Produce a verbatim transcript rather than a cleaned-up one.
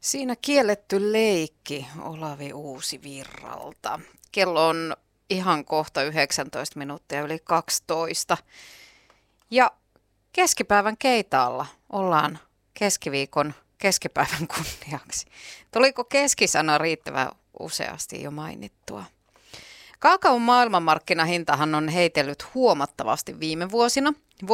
Siinä kielletty leikki Olavi Uusivirralta. Kello on ihan kohta yhdeksäntoista minuuttia yli kaksitoista. Ja keskipäivän keitaalla ollaan keskiviikon keskipäivän kunniaksi. Tuliko keskisana riittävän useasti jo mainittua? Kaakaon maailmanmarkkinahintahan on heitellyt huomattavasti viime vuosina.